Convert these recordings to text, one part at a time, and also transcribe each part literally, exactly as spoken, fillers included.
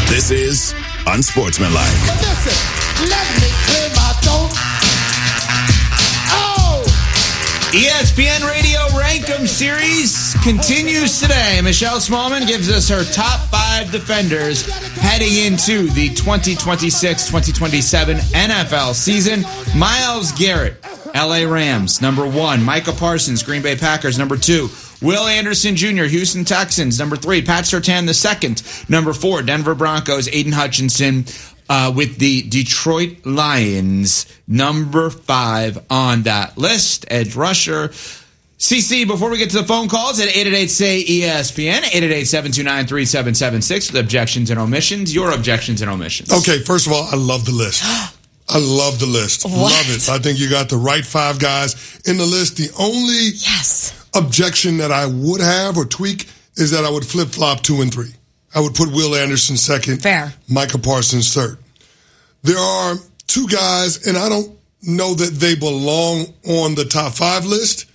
This is Unsportsmanlike. But listen, let me clear my throat. Oh! E S P N Radio Rankum Series continues today. Michelle Smallman gives us her top five defenders heading into the twenty twenty-six twenty twenty-seven N F L season. Myles Garrett, L A Rams, number one. Micah Parsons, Green Bay Packers, number two. Will Anderson Junior, Houston Texans, number three. Pat Surtain the second, number four. Denver Broncos, Aiden Hutchinson uh, with the Detroit Lions, number five on that list. Edge rusher. C C, before we get to the phone calls at eight eight eight, S A Y, E S P N, eight eight eight, seven two nine, three seven seven six with objections and omissions. Your objections and omissions. Okay, first of all, I love the list. I love the list. What? Love it. I think you got the right five guys in the list. The only yes. objection that I would have or tweak is that I would flip-flop two and three. I would put Will Anderson second. Fair. Micah Parsons third. There are two guys, and I don't know that they belong on the top five list,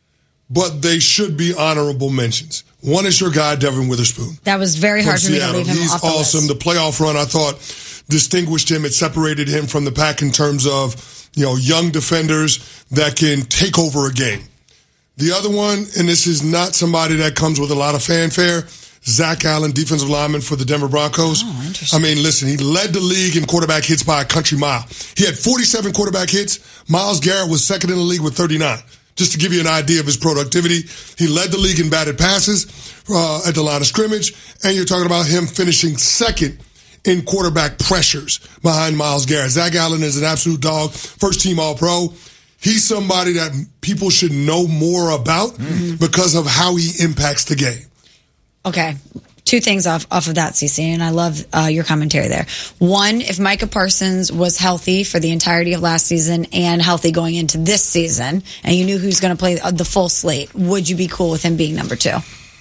but they should be honorable mentions. One is your guy, Devin Witherspoon. That was very hard for me to leave him He's off the awesome. list. The playoff run, I thought, distinguished him. It separated him from the pack in terms of, you know, young defenders that can take over a game. The other one, and this is not somebody that comes with a lot of fanfare, Zach Allen, defensive lineman for the Denver Broncos. Oh, interesting. I mean, listen, he led the league in quarterback hits by a country mile. He had forty-seven quarterback hits. Myles Garrett was second in the league with thirty-nine. Just to give you an idea of his productivity, he led the league in batted passes uh, at the line of scrimmage, and you're talking about him finishing second in quarterback pressures behind Myles Garrett. Zach Allen is an absolute dog, first-team All-Pro. He's somebody that people should know more about mm-hmm. because of how he impacts the game. Okay. Two things off, off of that, C C, and I love uh, your commentary there. One, if Micah Parsons was healthy for the entirety of last season and healthy going into this season, and you knew who's going to play the full slate, would you be cool with him being number two?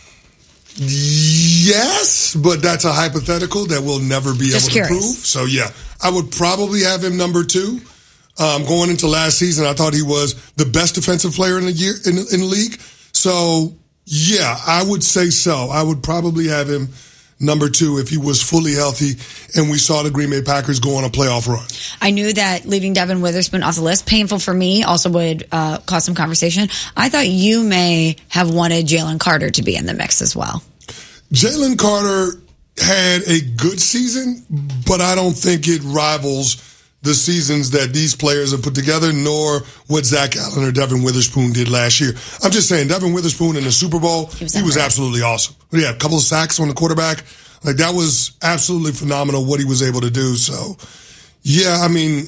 Yes, but that's a hypothetical that we'll never be Just able curious. to prove. So, yeah, I would probably have him number two. Um, going into last season, I thought he was the best defensive player in the year in, in the league. So, yeah, I would say so. I would probably have him number two if he was fully healthy and we saw the Green Bay Packers go on a playoff run. I knew that leaving Devin Witherspoon off the list, painful for me, also would uh, cause some conversation. I thought you may have wanted Jalen Carter to be in the mix as well. Jalen Carter had a good season, but I don't think it rivals the seasons that these players have put together, nor what Zach Allen or Devin Witherspoon did last year. I'm just saying, Devin Witherspoon in the Super Bowl, he was, he was absolutely awesome. Yeah, a couple of sacks on the quarterback. Like, that was absolutely phenomenal what he was able to do. So, yeah, I mean,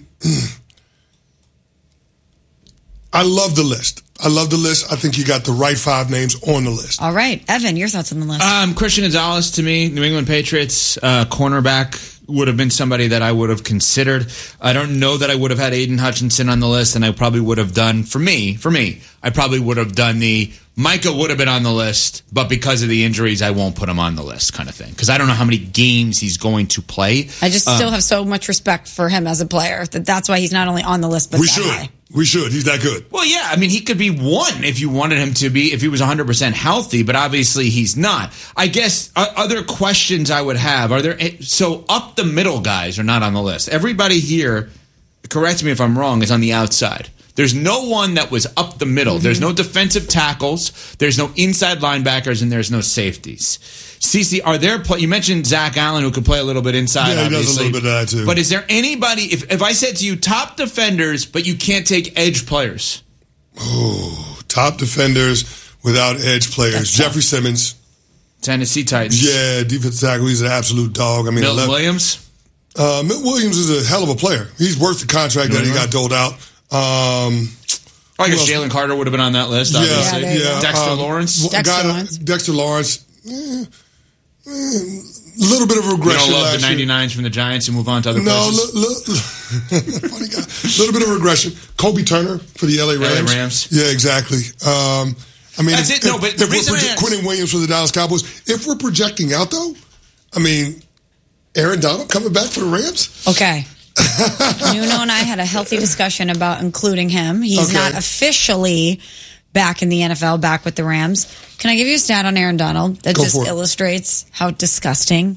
I love the list. I love the list. I think you got the right five names on the list. All right. Evan, your thoughts on the list? Um, Christian Gonzalez, to me, New England Patriots, uh, cornerback, would have been somebody that I would have considered. I don't know that I would have had Aiden Hutchinson on the list, and I probably would have done, for me, for me, I probably would have done the, Micah would have been on the list, but because of the injuries, I won't put him on the list kind of thing. Because I don't know how many games he's going to play. I just um, still have so much respect for him as a player that that's why he's not only on the list, but we that should. high. We should. He's that good. Well, yeah. I mean, he could be one if you wanted him to be, if he was one hundred percent healthy, but obviously he's not. I guess uh, other questions I would have are there, so up the middle guys are not on the list. Everybody here, correct me if I'm wrong, is on the outside. There's no one that was up the middle. Mm-hmm. There's no defensive tackles. There's no inside linebackers, and there's no safeties. Cece, are there? Play, you mentioned Zach Allen, who could play a little bit inside. Yeah, he obviously. does a little bit of that too. But is there anybody? If if I said to you, top defenders, but you can't take edge players? Oh, top defenders without edge players. That's Jeffrey tough. Simmons, Tennessee Titans. yeah, defensive tackle. He's an absolute dog. I mean, Milton eleven, Williams. Uh, Milt Williams is a hell of a player. He's worth the contract that he got doled out. Um, Oh, I guess Jalen Carter would have been on that list, obviously. Yeah, yeah. Dexter um, Lawrence. Dexter guy, Lawrence. Dexter Lawrence. Eh, eh, little bit of You regression don't love last the year. ninety-nines from the Giants and move on to other No, places? li- li- funny guy. A little bit of regression. Kobe Turner for the L A Rams. Rams. Yeah, exactly. Um, I mean, That's if, it. No, but if, the if reason we're I proje- asked- Quentin Williams for the Dallas Cowboys. If we're projecting out, though, I mean, Aaron Donald coming back for the Rams. Okay. Nuno and I had a healthy discussion about including him. He's Okay. not officially back in the N F L, back with the Rams. Can I give you a stat on Aaron Donald that Go just for it. illustrates how disgusting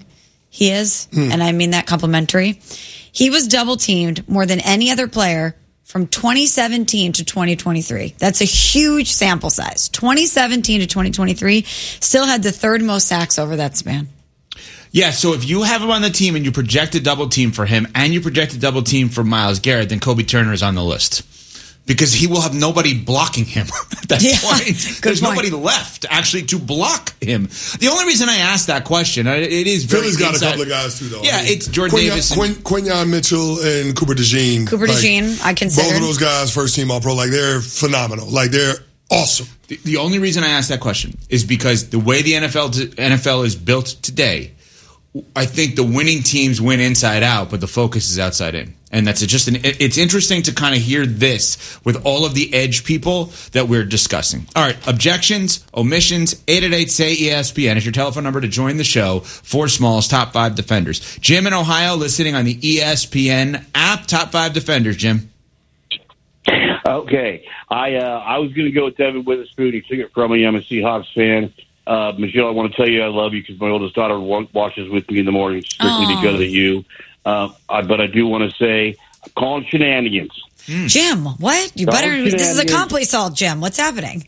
he is, mm. and I mean that complimentary. He was double teamed more than any other player from twenty seventeen to twenty twenty-three. That's a huge sample size. twenty seventeen to twenty twenty-three, still had the third most sacks over that span. Yeah, so if you have him on the team and you project a double team for him and you project a double team for Myles Garrett, then Kobe Turner is on the list. Because he will have nobody blocking him at that yeah, point. There's point. nobody left, actually, to block him. The only reason I asked that question, it is very Philly's got inside. a couple of guys, too, though. Yeah, I mean, it's Jordan Quinyon, Davis. Quin, Quinyon Mitchell and Cooper DeJean. Cooper like, DeJean, I consider. Both of those guys, first team All-Pro, like, they're phenomenal. Like, they're awesome. The, the only reason I asked that question is because the way the N F L to, N F L is built today, I think the winning teams win inside out, but the focus is outside in. And that's just an, it's interesting to kind of hear this with all of the edge people that we're discussing. All right, objections, omissions, eight eight eight, say E S P N is your telephone number to join the show for Smalls Top five Defenders. Jim in Ohio listening on the E S P N app, Top five Defenders, Jim. Okay, I uh, I was going to go with Devin Witherspoon. He took it from me. I'm a Seahawks fan. Uh, Michelle, I want to tell you I love you because my oldest daughter watches with me in the morning strictly Aww. because of you. Uh, I, but I do want to say, I'm calling shenanigans. Mm. Jim, what? You Calling better. This is a complete assault, Jim. What's happening?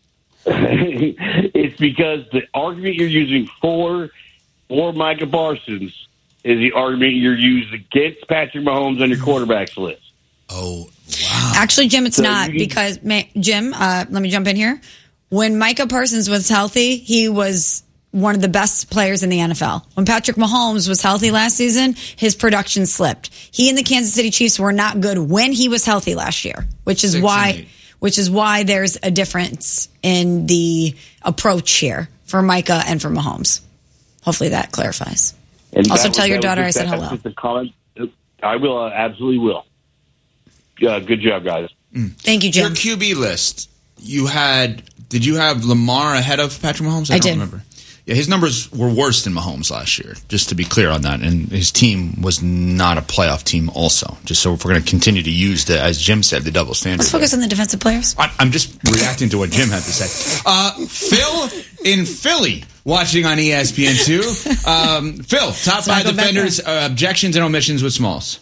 It's because the argument you're using for for Micah Parsons is the argument you're using against Patrick Mahomes on your quarterbacks list. Oh, wow. Actually, Jim, it's So not you- because may, Jim. Uh, let me jump in here. When Micah Parsons was healthy, he was one of the best players in the N F L. When Patrick Mahomes was healthy last season, his production slipped. He and the Kansas City Chiefs were not good when he was healthy last year, which is Six why, and eight. which is why there's a difference in the approach here for Micah and for Mahomes. Hopefully that clarifies. And Also that tell was- your that was daughter I just- said that's hello. just a comment. I will, uh, absolutely will. Uh, good job, guys. Thank you, Your Jim. Q B list, you had, did you have Lamar ahead of Patrick Mahomes? I, I don't did. remember. Yeah, his numbers were worse than Mahomes last year, just to be clear on that. And his team was not a playoff team also. Just so if we're going to continue to use, the, as Jim said, the double standard. Let's focus on the defensive players. I- I'm just reacting to what Jim had to say. Uh, Phil in Philly, watching on E S P N two. Um, Phil, top not five go back defenders, uh, objections and omissions with Smalls.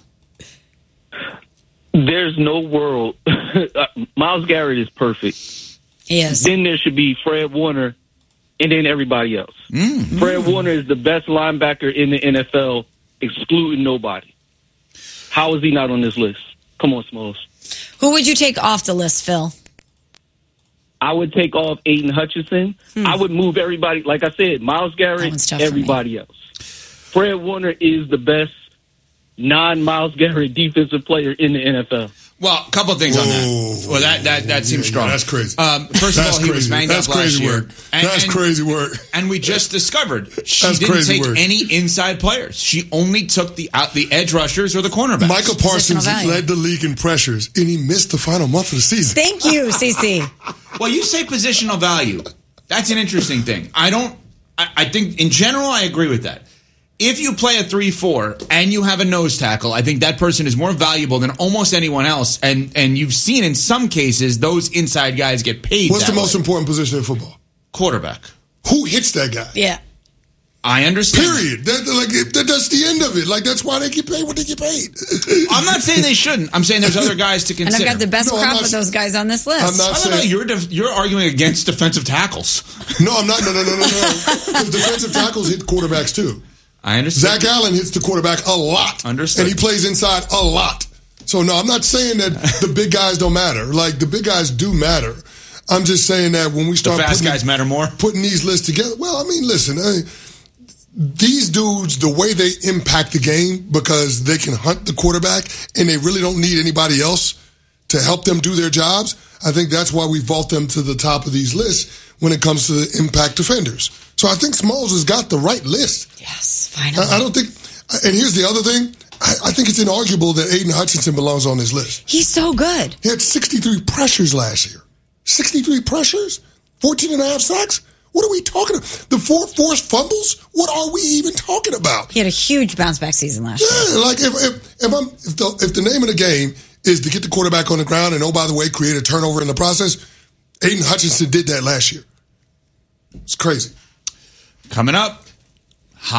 There's no world. Myles Garrett is perfect. He is. Then there should be Fred Warner, and then everybody else. Mm. Fred Warner is the best linebacker in the N F L, excluding nobody. How is he not on this list? Come on, Smalls. Who would you take off the list, Phil? I would take off Aiden Hutchinson. Hmm. I would move everybody. Like I said, Myles That Garrett, one's tough for me. everybody else. Fred Warner is the best non-Myles Garrett defensive player in the N F L. Well, a couple of things on that. Whoa. Well, that that, that seems Yeah, strong. yeah, that's crazy. Um, first That's of all, he was crazy. banged That's up last crazy year. work. That's crazy work. And we just discovered she That's didn't crazy take work. any inside players. She only took the out the edge rushers or the cornerbacks. Michael Parsons value. led the league in pressures, and he missed the final month of the season. Thank you, Cece. Well, you say positional value. That's an interesting thing. I don't. I, I think in general, I agree with that. If you play a three four and you have a nose tackle, I think that person is more valuable than almost anyone else. And and you've seen in some cases those inside guys get paid. What's that the most way. important position in football? Quarterback. Who hits that guy? Yeah. I understand. Period. That, like, that, that's the end of it. Like, that's why they get paid what they get paid. I'm not saying they shouldn't. I'm saying there's other guys to And consider. I've got the best No, I'm crop not of s- those guys on this list. I'm not I don't know. saying. You're def- you're arguing against defensive tackles. No, I'm not. No, no, no, no, no. Because defensive tackles hit quarterbacks, too. I understand. Zach Allen hits the quarterback a lot. Understood. And he plays inside a lot. So, no, I'm not saying that the big guys don't matter. Like, the big guys do matter. I'm just saying that when we The start fast putting, guys matter more. putting these lists together, well, I mean, listen, I, these dudes, the way they impact the game because they can hunt the quarterback and they really don't need anybody else to help them do their jobs, I think that's why we vault them to the top of these lists when it comes to the impact defenders. So I think Smalls has got the right list. Yes, finally. I, I don't think, and here's the other thing, I, I think it's inarguable that Aiden Hutchinson belongs on this list. He's so good. He had sixty-three pressures last year. sixty-three pressures? fourteen and a half sacks? What are we talking about? The four forced fumbles? What are we even talking about? He had a huge bounce back season last year. Yeah, like if if if, I'm, if, the, if the name of the game is to get the quarterback on the ground and, oh, by the way, create a turnover in the process, Aiden Hutchinson did that last year. It's crazy. Coming up, hot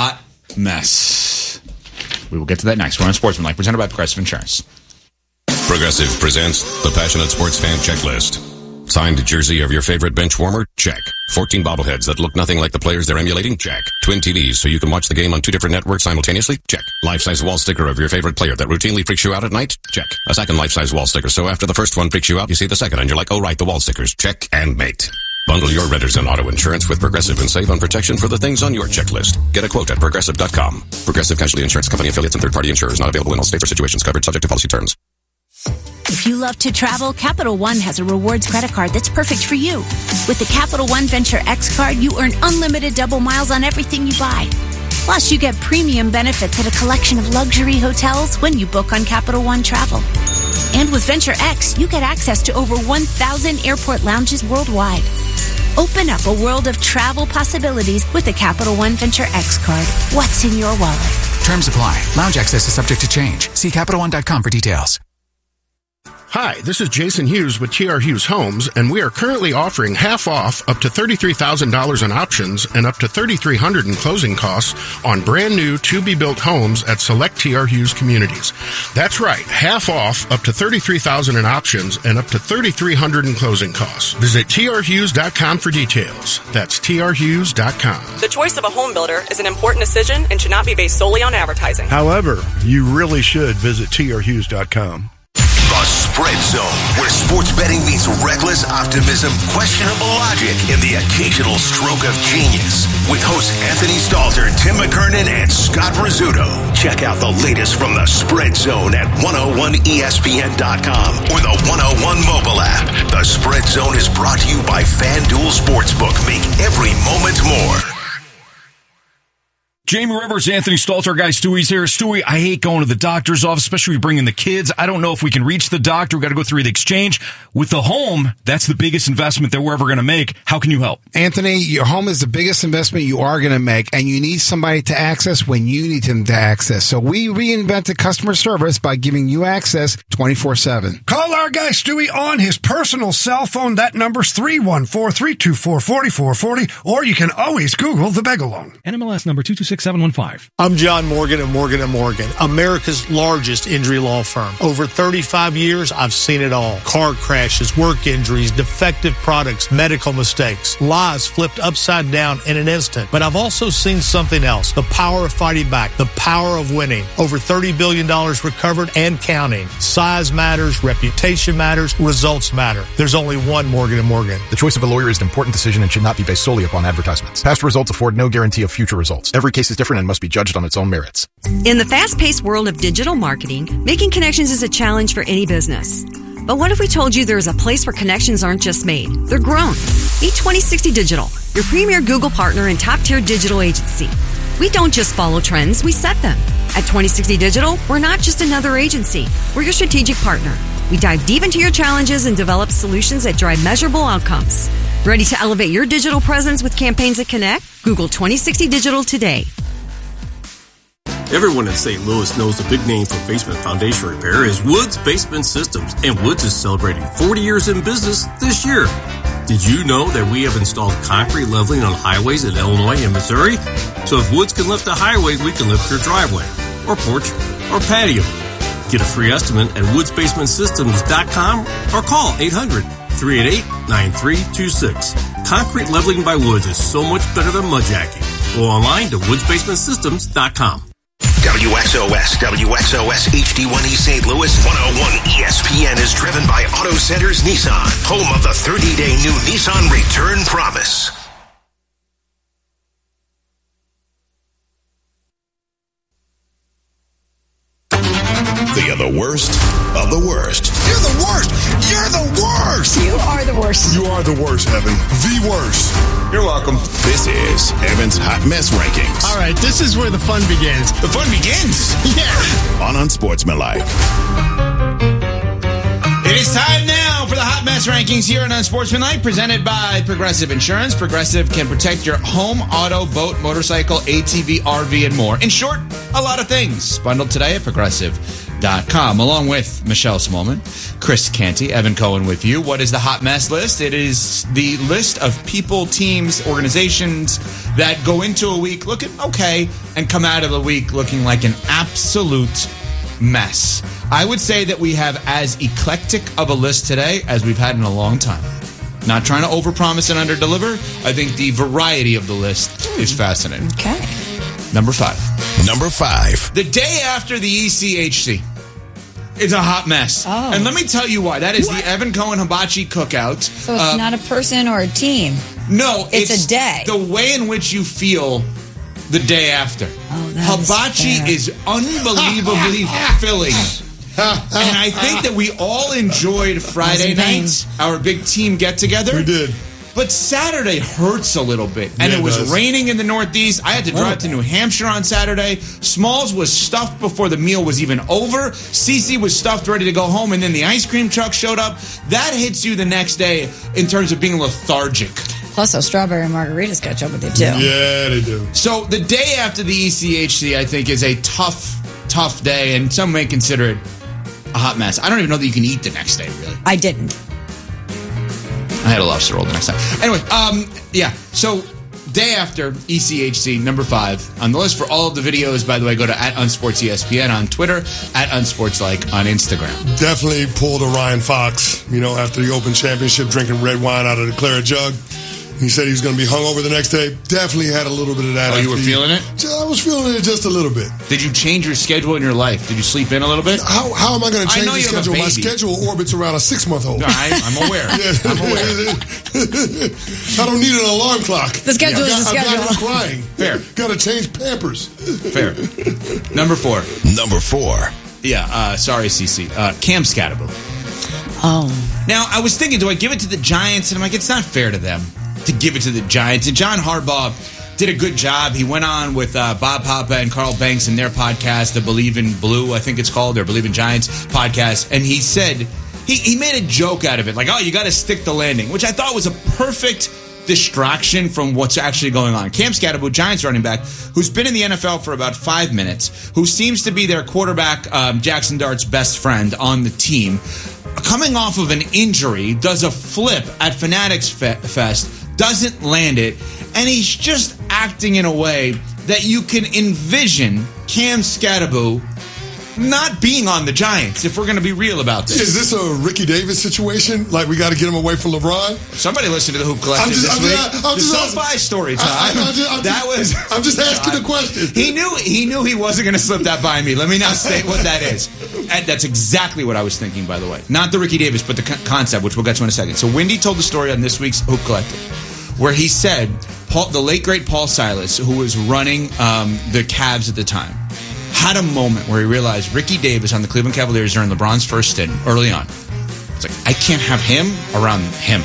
mess. We will get to that next. We're on Sportsmanlike, presented by Progressive Insurance. Progressive presents the Passionate Sports Fan Checklist. Signed jersey of your favorite bench warmer? Check. fourteen bobbleheads that look nothing like the players they're emulating? Check. Twin T Vs so you can watch the game on two different networks simultaneously? Check. Life-size wall sticker of your favorite player that routinely freaks you out at night? Check. A second life-size wall sticker so after the first one freaks you out, you see the second and you're like, oh right, the wall stickers. Check and mate. Bundle your renters and auto insurance with Progressive and save on protection for the things on your checklist. Get a quote at Progressive dot com. Progressive Casualty Insurance Company affiliates and third-party insurers not available in all states or situations covered subject to policy terms. If you love to travel, Capital One has a rewards credit card that's perfect for you. With the Capital One Venture X card, you earn unlimited double miles on everything you buy. Plus, you get premium benefits at a collection of luxury hotels when you book on Capital One Travel. And with Venture X, you get access to over one thousand airport lounges worldwide. Open up a world of travel possibilities with the Capital One Venture X card. What's in your wallet? Terms apply. Lounge access is subject to change. See Capital One dot com for details. Hi, this is Jason Hughes with T R Hughes Homes, and we are currently offering half off up to thirty-three thousand dollars in options and up to three thousand three hundred dollars in closing costs on brand new to-be-built homes at select T R Hughes communities. That's right, half off up to thirty-three thousand dollars in options and up to three thousand three hundred dollars in closing costs. Visit T R Hughes dot com for details. That's T R Hughes dot com. The choice of a home builder is an important decision and should not be based solely on advertising. However, you really should visit T R Hughes dot com. The Spread Zone, where sports betting meets reckless optimism, questionable logic, and the occasional stroke of genius. With hosts Anthony Stalter, Tim McKernan, and Scott Rizzuto. Check out the latest from the Spread Zone at one oh one E S P N dot com or the one oh one mobile app. The Spread Zone is brought to you by FanDuel Sportsbook. Make every moment more. Jamie Rivers, Anthony Stalter, guy Stewie's here. Stewie, I hate going to the doctor's office, especially bringing the kids. I don't know if we can reach the doctor. We've got to go through the exchange. With the home, that's the biggest investment that we're ever going to make. How can you help? Anthony, your home is the biggest investment you are going to make, and you need somebody to access when you need them to access. So we reinvented customer service by giving you access twenty-four seven. Call our guy Stewie on his personal cell phone. That number's three one four, three two four, four four four zero, or you can always Google the Bagel Loan. N M L S number two two six seven one five. I'm John Morgan at Morgan and Morgan, America's largest injury law firm. Over thirty-five years, I've seen it all. Car crashes, work injuries, defective products, medical mistakes, lives flipped upside down in an instant. But I've also seen something else. The power of fighting back. The power of winning. Over thirty billion dollars recovered and counting. Size matters. Reputation matters. Results matter. There's only one Morgan and Morgan. The choice of a lawyer is an important decision and should not be based solely upon advertisements. Past results afford no guarantee of future results. Every case is different and must be judged on its own merits. In the fast-paced world of digital marketing, making connections is a challenge for any business. But what if we told you there is a place where connections aren't just made, they're grown? Meet twenty sixty Digital, your premier Google partner and top-tier digital agency. We don't just follow trends, we set them. At twenty sixty Digital, we're not just another agency, we're your strategic partner. We dive deep into your challenges and develop solutions that drive measurable outcomes. Ready to elevate your digital presence with campaigns that connect? Google twenty sixty Digital today. Everyone in Saint Louis knows the big name for basement foundation repair is Woods Basement Systems, and Woods is celebrating forty years in business this year. Did you know that we have installed concrete leveling on highways in Illinois and Missouri? So if Woods can lift a highway, we can lift your driveway, or porch, or patio. Get a free estimate at woods basement systems dot com or call eight hundred, three eight eight, nine three two six. Concrete leveling by Woods is so much better than mudjacking. Go online to woods basement systems dot com. W X O S, W X O S H D one E Saint Louis, one oh one E S P N is driven by Auto Centers Nissan, home of the thirty-day new Nissan Return Promise. They are the worst of the worst. You're the worst. You're the worst. You are the worst. You are the worst, Evan. The worst. You're welcome. This is Evan's Hot Mess Rankings. All right, this is where the fun begins. The fun begins? Yeah. On Unsportsmanlike. It is time now for the Hot Mess Rankings here on Unsportsmanlike, presented by Progressive Insurance. Progressive can protect your home, auto, boat, motorcycle, A T V, R V, and more. In short, a lot of things. Bundled today at Progressive dot com. Along with Michelle Smallman, Chris Canty, Evan Cohen with you. What is the hot mess list? It is the list of people, teams, organizations that go into a week looking okay and come out of the week looking like an absolute mess. I would say that we have as eclectic of a list today as we've had in a long time. Not trying to overpromise and underdeliver. I think the variety of the list is fascinating. Okay. Number five. Number five. The day after the E C H C. It's a hot mess. Oh. And let me tell you why. That is what? The Evan Cohen Hibachi Cookout. So it's uh, not a person or a team. No, it's, it's a day. The way in which you feel the day after. Oh, that Hibachi is, is unbelievably filling. And I think that we all enjoyed Friday night, our big team get-together. We did. But Saturday hurts a little bit. And Yeah, it was it does. raining in the Northeast. I had to drive to New Hampshire on Saturday. Smalls was stuffed before the meal was even over. Cece was stuffed, ready to go home. And then the ice cream truck showed up. That hits you the next day in terms of being lethargic. Plus, those strawberry margaritas catch up with you, too. Yeah, they do. So the day after the E C H C, I think, is a tough, tough day. And some may consider it a hot mess. I don't even know that you can eat the next day, really. I didn't. I had a lobster roll the next time. Anyway, um, yeah. So, day after E C H C, number five on the list. For all of the videos, by the way, go to at Unsports E S P N on Twitter, at Unsportslike on Instagram. Definitely pulled a Ryan Fox, you know, after the Open Championship, drinking red wine out of the claret jug. He said he was going to be hungover the next day. Definitely had a little bit of that. Oh, you were after feeling it? I was feeling it just a little bit. Did you change your schedule in your life? Did you sleep in a little bit? How, how am I going to change I know the you have a schedule? My baby. schedule orbits around a six-month-old. No, I, I'm aware. Yeah. I'm aware. I don't need an alarm clock. The schedule I got, is the I got schedule. him crying. Fair. Got to change Pampers. Fair. Number four. Number four. Yeah, uh, sorry, Cece. Uh, Cam Scatterbo. Oh. Now, I was thinking, do I give it to the Giants? And I'm like, it's not fair to them to give it to the Giants. And John Harbaugh did a good job. He went on with uh, Bob Papa and Carl Banks in their podcast, the Believe in Blue, I think it's called, or Believe in Giants podcast. And he said, he, he made a joke out of it, like, oh, you got to stick the landing, which I thought was a perfect distraction from what's actually going on. Cam Scatterbo, Giants running back, who's been in the N F L for about five minutes, who seems to be their quarterback, um, Jackson Dart's best friend on the team, coming off of an injury, does a flip at Fanatics Fe- Fest, doesn't land it, and he's just acting in a way that you can envision Cam Scatterbo not being on the Giants, if we're going to be real about this. Is this a Ricky Davis situation? Like, we got to get him away from LeBron? Somebody listened to the Hoop Collective I'm just, this I'm week. just, I'm the just, SoFi story time. I, I, I'm just, I'm that just, was. I'm just asking God. the question. He knew he knew he wasn't going to slip that by me. Let me now state what that is. And that's exactly what I was thinking, by the way. Not the Ricky Davis, but the co- concept, which we'll get to in a second. So Wendy told the story on this week's Hoop Collective, where he said Paul, the late great Paul Silas, who was running um, the Cavs at the time, had a moment where he realized Ricky Davis on the Cleveland Cavaliers during LeBron's first stint early on. It's like, I can't have him around him.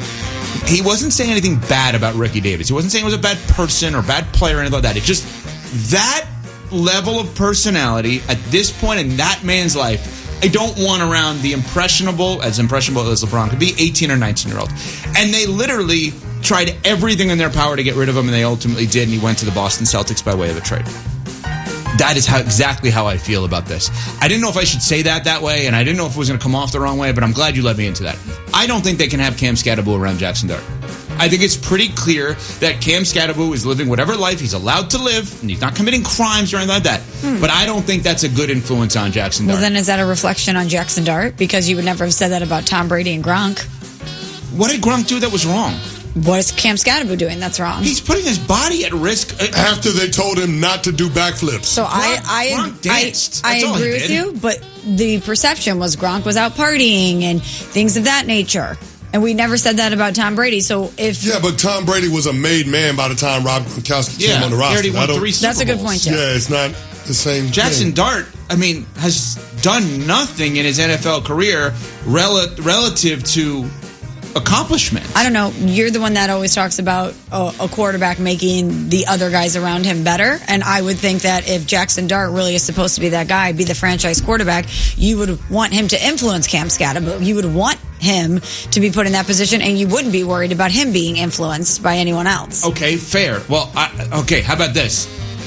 He wasn't saying anything bad about Ricky Davis. He wasn't saying he was a bad person or bad player or anything like that. It's just that level of personality at this point in that man's life, I don't want around the impressionable, as impressionable as LeBron could be, eighteen or nineteen-year-old. And they literally tried everything in their power to get rid of him, and they ultimately did, and he went to the Boston Celtics by way of a trade. That is how exactly how I feel about this. I didn't know if I should say that that way, and I didn't know if it was going to come off the wrong way, but I'm glad you led me into that. I don't think they can have Cam Scatterbo around Jackson Dart. I think it's pretty clear that Cam Scatterbo is living whatever life he's allowed to live, and he's not committing crimes or anything like that. Hmm. But I don't think that's a good influence on Jackson Dart. Well, then is that a reflection on Jackson Dart? Because you would never have said that about Tom Brady and Gronk. What did Gronk do that was wrong? What is Cam Scatterbo doing that's wrong? He's putting his body at risk. After they told him not to do backflips. So Gronk, I I, Gronk danced. I, I That's all agree he with did. you, but the perception was Gronk was out partying and things of that nature. And we never said that about Tom Brady. So if Yeah, but Tom Brady was a made man by the time Rob Gronkowski Yeah, came on the he roster. already won I don't- three Super That's a good Bowls. point, too. Yeah, it's not the same Jackson thing. Dart, I mean, has done nothing in his N F L career rel- relative to accomplishment. I don't know. You're the one that always talks about a, a quarterback making the other guys around him better. And I would think that if Jackson Dart really is supposed to be that guy, be the franchise quarterback, you would want him to influence Cam Scatterbo. You would want him to be put in that position, and you wouldn't be worried about him being influenced by anyone else. Okay, fair. Well, I, okay, how about this?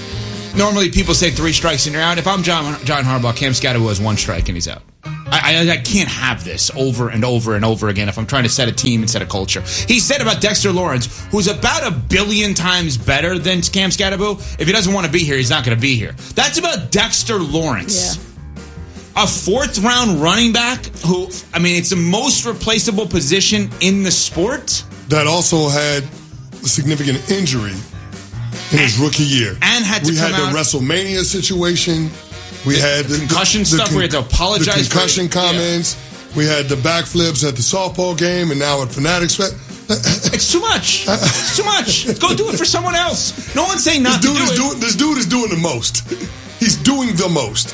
normally people say three strikes and you're out. If I'm John John Harbaugh, Cam Scatterwood has one strike and he's out. I, I, I can't have this over and over and over again if I'm trying to set a team and set a culture. He said about Dexter Lawrence, who's about a billion times better than Cam Scatterwood. If he doesn't want to be here, he's not going to be here. That's about Dexter Lawrence. Yeah. A fourth-round running back who, I mean, it's the most replaceable position in the sport. That also had a significant injury in his rookie year. And had to we come had out. the WrestleMania situation. We The- had the concussion stuff con- where we had to apologize The for- concussion comments. We had the backflips at the softball game, and now at Fanatics. It's too much. It's too much. Go do it for someone else. No one's saying not this to dude do is it. Doing, this dude is doing the most. He's doing the most.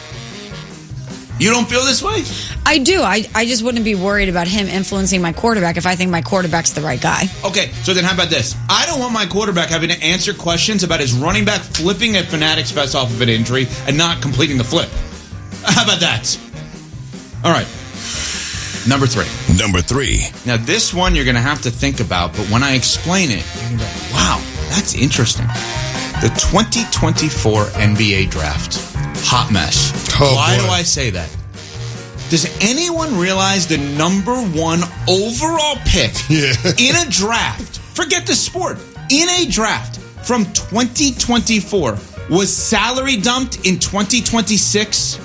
You don't feel this way? I do. I, I just wouldn't be worried about him influencing my quarterback if I think my quarterback's the right guy. Okay, so then how about this? I don't want my quarterback having to answer questions about his running back flipping at Fanatics Fest off of an injury and not completing the flip. How about that? All right. Number three. Number three. Now, this one you're going to have to think about, but when I explain it, you're going to be like, wow, that's interesting. The twenty twenty-four N B A draft. Hot mess. Oh, Why boy. do I say that? Does anyone realize the number one overall pick Yeah. in a draft, forget the sport, in a draft from twenty twenty-four was salary dumped in twenty twenty-six?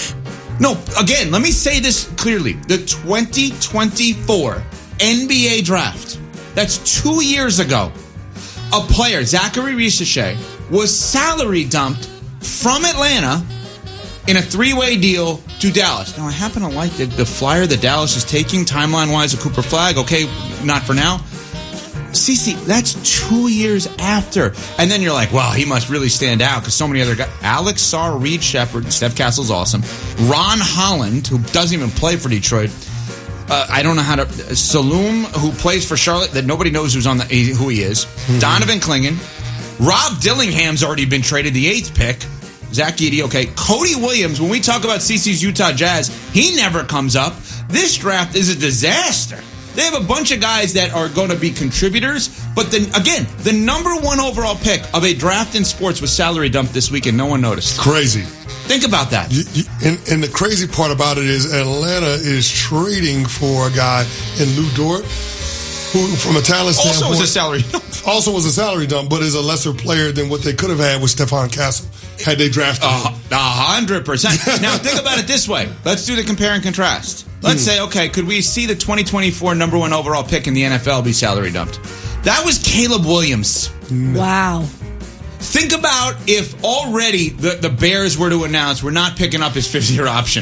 No, again, let me say this clearly. The twenty twenty-four N B A draft, that's two years ago, a player, Zachary Ricochet, was salary dumped from Atlanta in a three-way deal to Dallas. Now, I happen to like the, the flyer that Dallas is taking, timeline-wise, a Cooper Flag. Okay, not for now. Cece, that's two years after. And then you're like, wow, he must really stand out because so many other guys. Alex Sarr, Reed Shepard, Steph Castle's awesome. Ron Holland, who doesn't even play for Detroit. Uh, I don't know how to. Saloom, who plays for Charlotte, that nobody knows who's on the, who he is. Mm-hmm. Donovan Clingan. Rob Dillingham's already been traded, the eighth pick. Zach Edey, okay. Cody Williams, when we talk about C C's Utah Jazz, he never comes up. This draft is a disaster. They have a bunch of guys that are going to be contributors, but then again, the number one overall pick of a draft in sports was salary dumped this week, and no one noticed. Crazy. Think about that. You, you, and, and the crazy part about it is Atlanta is trading for a guy in Lou Dort, who, from a talent standpoint, Also was a salary dump. Also was a salary dump, but is a lesser player than what they could have had with Stephon Castle had they drafted him. A hundred percent. Now think about it this way. Let's do the compare and contrast. Let's Hmm. say, okay, could we see the twenty twenty-four number one overall pick in the N F L be salary dumped? That was Caleb Williams. Wow. Think about if already the, the Bears were to announce we're not picking up his fifth-year option.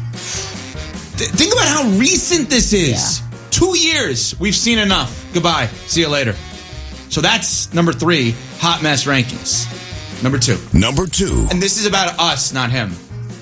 Th- think about how recent this is. Yeah. Two years. We've seen enough. Goodbye. See you later. So that's number three, hot mess rankings. Number two. Number two. And this is about us, not him.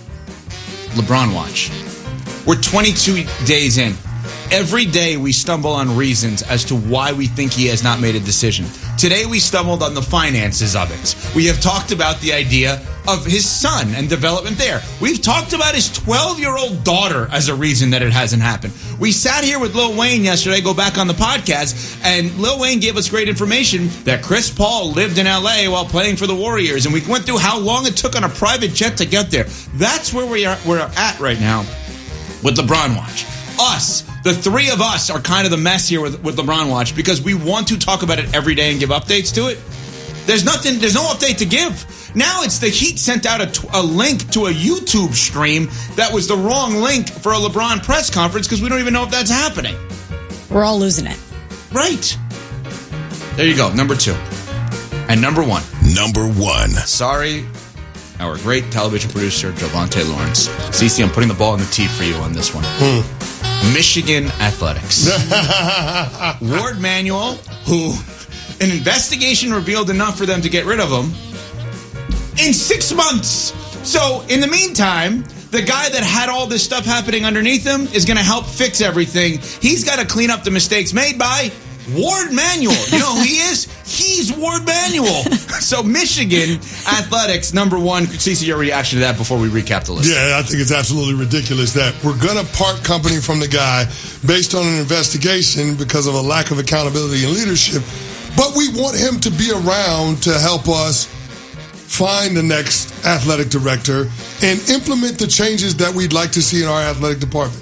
LeBron watch. We're twenty-two days in. Every day we stumble on reasons as to why we think he has not made a decision. Today we stumbled on the finances of it. We have talked about the idea of his son and development there. We've talked about his twelve-year-old daughter as a reason that it hasn't happened. We sat here with Lil Wayne yesterday, go back on the podcast, and Lil Wayne gave us great information that Chris Paul lived in L A while playing for the Warriors, and we went through how long it took on a private jet to get there. That's where we are, we're at right now with LeBron watch. Us, the three of us, are kind of the mess here with, with LeBron watch because we want to talk about it every day and give updates to it. There's nothing. There's no update to give. Now it's the Heat sent out a, a link to a YouTube stream that was the wrong link for a LeBron press conference because we don't even know if that's happening. We're all losing it. Right. There you go. Number two. And number one. Number one. Sorry, our great television producer, Javante Lawrence. Cece, I'm putting the ball in the tee for you on this one. Hmm. Michigan Athletics. Ward Manuel, who an investigation revealed enough for them to get rid of him in six months. So, in the meantime, the guy that had all this stuff happening underneath him is going to help fix everything. He's got to clean up the mistakes made by Ward Manuel. You know who he is? He's Ward Manuel. So Michigan Athletics, number one. Cece, your reaction to that before we recap the list? Yeah, I think it's absolutely ridiculous that we're going to part company from the guy based on an investigation because of a lack of accountability and leadership. But we want him to be around to help us find the next athletic director and implement the changes that we'd like to see in our athletic department.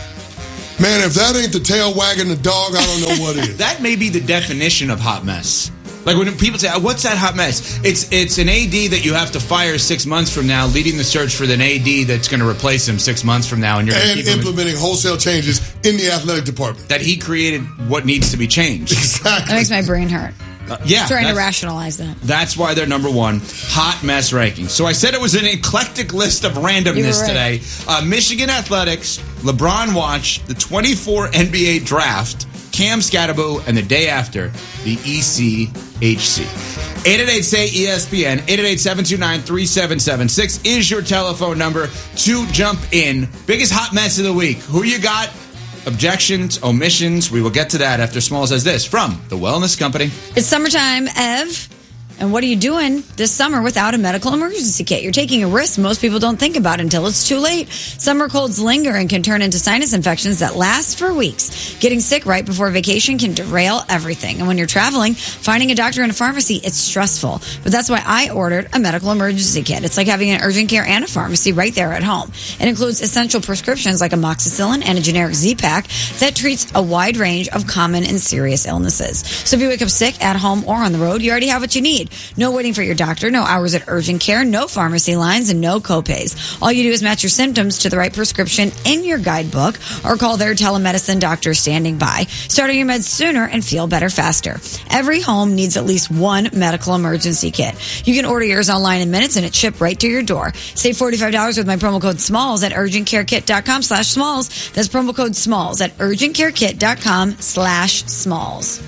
Man, if that ain't the tail wagging the dog, I don't know what is. That may be the definition of hot mess. Like when people say, what's that hot mess? It's it's an A D that you have to fire six months from now, leading the search for an A D that's going to replace him six months from now. And you're and keep implementing wholesale changes in the athletic department. That he created what needs to be changed. Exactly. That makes my brain hurt. Uh, yeah. Trying to rationalize that. That's why they're number one. Hot mess rankings. So I said it was an eclectic list of randomness right. today. Uh, Michigan Athletics, LeBron Watch, the twenty-four N B A Draft, Cam Scatterbo, and the day after, the E C H C. eight eight eight, S A Y, E S P N, eight eight eight, seven two nine, three seven seven six is your telephone number to jump in. Biggest hot mess of the week. Who you got? Objections, omissions. We will get to that after Small says this from the Wellness Company. It's summertime, Ev. And what are you doing this summer without a medical emergency kit? You're taking a risk most people don't think about until it's too late. Summer colds linger and can turn into sinus infections that last for weeks. Getting sick right before vacation can derail everything. And when you're traveling, finding a doctor in a pharmacy, it's stressful. But that's why I ordered a medical emergency kit. It's like having an urgent care and a pharmacy right there at home. It includes essential prescriptions like amoxicillin and a generic Z-Pack that treats a wide range of common and serious illnesses. So if you wake up sick at home or on the road, you already have what you need. No waiting for your doctor, no hours at urgent care, no pharmacy lines, and no copays. All you do is match your symptoms to the right prescription in your guidebook or call their telemedicine doctor standing by. Start on your meds sooner and feel better faster. Every home needs at least one medical emergency kit. You can order yours online in minutes and it's shipped right to your door. Save forty-five dollars with my promo code SMALLS at urgentcarekit.com slash SMALLS. That's promo code SMALLS at urgentcarekit.com slash SMALLS.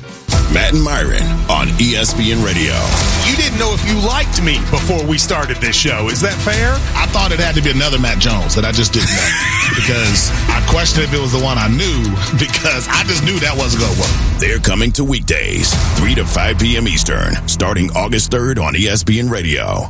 Matt and Myron on E S P N Radio. You didn't know if you liked me before we started this show. Is that fair? I thought it had to be another Matt Jones that I just didn't know. Because I questioned if it was the one I knew, because I just knew that wasn't going to work. They're coming to weekdays, three to five p.m. Eastern, starting August third on E S P N Radio.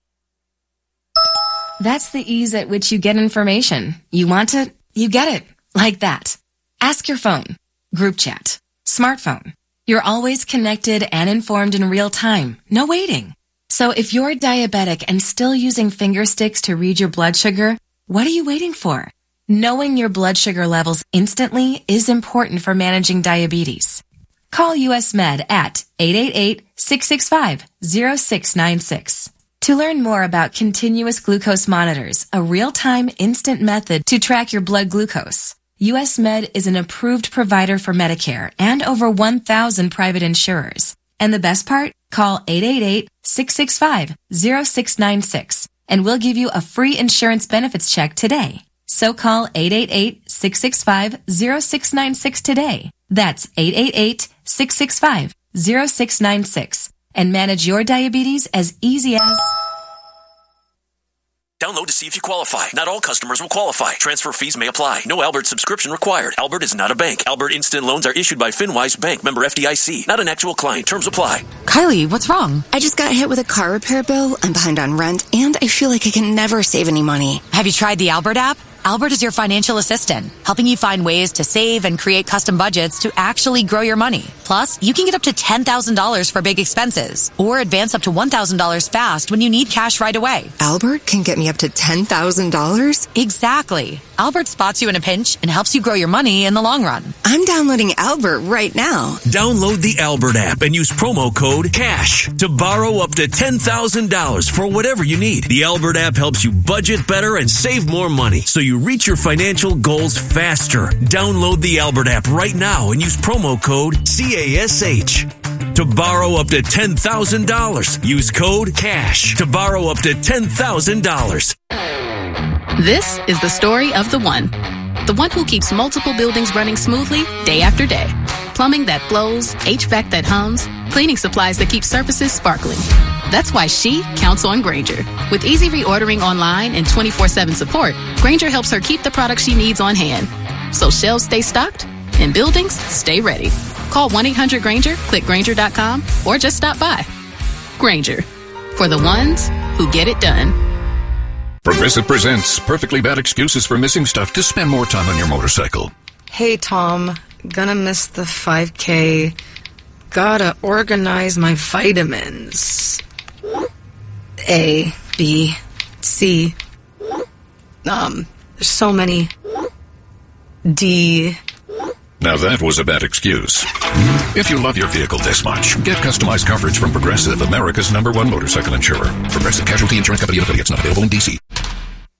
That's the ease at which you get information. You want it, you get it. Like that. Ask your phone. Group chat. Smartphone. You're always connected and informed in real time. No waiting. So if you're diabetic and still using finger sticks to read your blood sugar, what are you waiting for? Knowing your blood sugar levels instantly is important for managing diabetes. Call U S Med at eight eight eight, six six five, zero six nine six. To learn more about continuous glucose monitors, a real-time instant method to track your blood glucose, U S Med is an approved provider for Medicare and over one thousand private insurers. And the best part? Call eight eight eight, six six five, zero six nine six and we'll give you a free insurance benefits check today. So call eight eight eight, six six five, zero six nine six today. That's eight eight eight, six six five, zero six nine six and manage your diabetes as easy as... Download to see if you qualify. Not all customers will qualify. Transfer fees may apply. No Albert subscription required. Albert is not a bank. Albert Instant Loans are issued by FinWise Bank, member F D I C. Not an actual client. Terms apply. Kylie, what's wrong? I just got hit with a car repair bill. I'm behind on rent, and I feel like I can never save any money. Have you tried the Albert app? Albert is your financial assistant, helping you find ways to save and create custom budgets to actually grow your money. Plus, you can get up to ten thousand dollars for big expenses or advance up to one thousand dollars fast when you need cash right away. Albert can get me up to ten thousand dollars? Exactly. Albert spots you in a pinch and helps you grow your money in the long run. I'm downloading Albert right now. Download the Albert app and use promo code CASH to borrow up to ten thousand dollars for whatever you need. The Albert app helps you budget better and save more money so you reach your financial goals faster. Download the Albert app right now and use promo code C A S H to borrow up to ten thousand dollars. Use code CASH to borrow up to ten thousand dollars. This is the story of the one. The one who keeps multiple buildings running smoothly day after day. Plumbing that flows, H V A C that hums, cleaning supplies that keep surfaces sparkling. That's why she counts on Grainger. With easy reordering online and twenty-four seven support, Grainger helps her keep the products she needs on hand. So shelves stay stocked and buildings stay ready. Call one eight hundred Grainger, click Grainger dot com, or just stop by. Grainger, for the ones who get it done. Progressive presents Perfectly Bad Excuses for Missing Stuff to spend more time on your motorcycle. Hey, Tom. Gonna miss the five K. Gotta organize my vitamins. A, B, C. Um, there's so many. D. Now that was a bad excuse. If you love your vehicle this much, get customized coverage from Progressive, America's number one motorcycle insurer. Progressive Casualty Insurance Company and affiliates, not available in D C